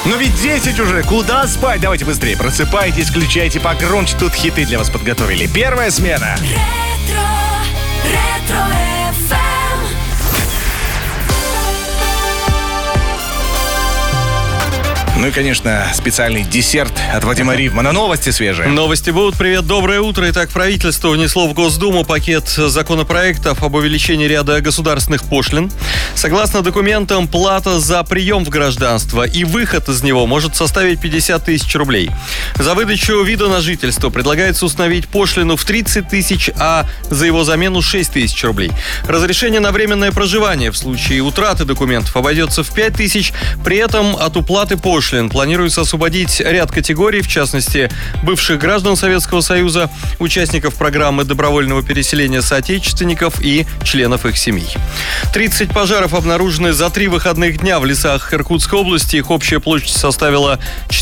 Ну ведь 10 уже, куда спать? Давайте быстрее, просыпайтесь, включайте погромче, тут хиты для вас подготовили. Первая смена. Ну и, конечно, специальный десерт от Вадима Ривмана. Новости свежие. Новости будут. Привет, доброе утро. Итак, правительство внесло в Госдуму пакет законопроектов об увеличении ряда государственных пошлин. Согласно документам, плата за прием в гражданство и выход из него может составить 50 тысяч рублей. За выдачу вида на жительство предлагается установить пошлину в 30 тысяч, а за его замену 6 тысяч рублей. Разрешение на временное проживание в случае утраты документов обойдется в 5 тысяч. При этом от уплаты пошлин планируется освободить ряд категорий, в частности, бывших граждан Советского Союза, участников программы добровольного переселения соотечественников и членов их семей. 30 пожаров обнаружены за 3 выходных дня в лесах Иркутской области. Их общая площадь составила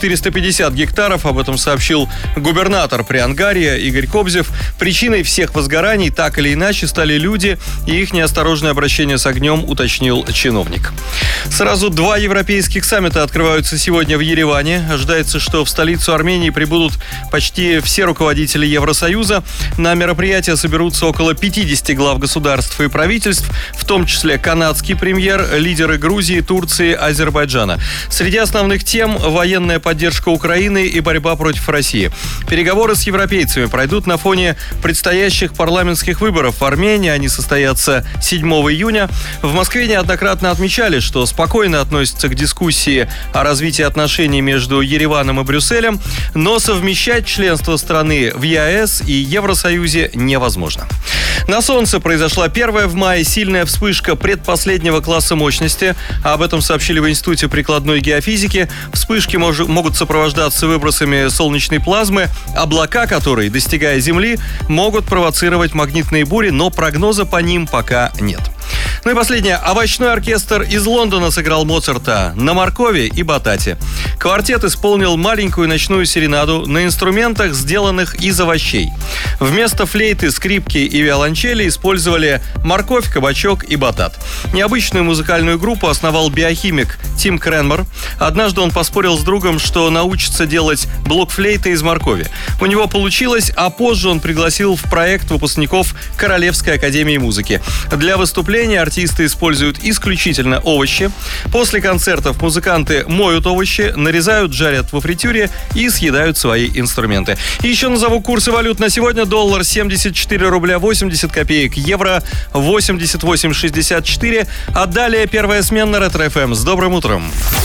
450 гектаров. Об этом сообщил губернатор Приангарья Игорь Кобзев. Причиной всех возгораний так или иначе стали люди и их неосторожное обращение с огнем, уточнил чиновник. Сразу 2 европейских саммита открываются сегодня в Ереване. Ожидается, что в столицу Армении прибудут почти все руководители Евросоюза. На мероприятие соберутся около 50 глав государств и правительств, в том числе канадский премьер, лидеры Грузии, Турции, Азербайджана. Среди основных тем – военная поддержка Украины и борьба против России. Переговоры с европейцами пройдут на фоне предстоящих парламентских выборов в Армении. Они состоятся 7 июня. В Москве неоднократно отмечали, что спокойно относятся к дискуссии о развитии отношений между Ереваном и Брюсселем, но совмещать членство страны в ЕАЭС и Евросоюзе невозможно. На Солнце произошла первая в мае сильная вспышка предпоследнего класса мощности. Об этом сообщили в Институте прикладной геофизики. Вспышки могут сопровождаться выбросами солнечной плазмы, облака которой, достигая Земли, могут провоцировать магнитные бури, но прогноза по ним пока нет. Ну и последнее. Овощной оркестр из Лондона сыграл Моцарта на моркови и батате. Квартет исполнил маленькую ночную серенаду на инструментах, сделанных из овощей. Вместо флейты, скрипки и виолончели использовали морковь, кабачок и батат. Необычную музыкальную группу основал биохимик Тим Кренмер. Однажды он поспорил с другом, что научится делать блокфлейты из моркови. У него получилось, а позже он пригласил в проект выпускников Королевской академии музыки. Для выступления артисты используют исключительно овощи. После концертов музыканты моют овощи, нарезают, жарят во фритюре и съедают свои инструменты. И еще назову курсы валют на сегодня. Доллар 74 рубля 80 копеек, евро 88,64. А далее первая смена Ретро ФМ. С добрым утром.